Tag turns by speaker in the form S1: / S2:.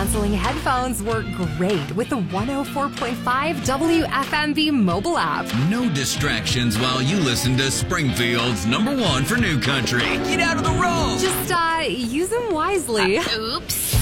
S1: noise-canceling headphones work great with the 104.5 WFMB mobile app.
S2: No distractions while you listen to Springfield's #1 for new country. Get out of the road.
S1: Just, use them wisely.
S3: Oops.